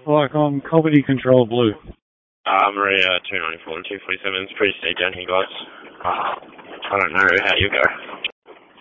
Like on Comedy Control Blue. Maria 294 and 247. It's pretty steep down here, guys. I don't know how you go.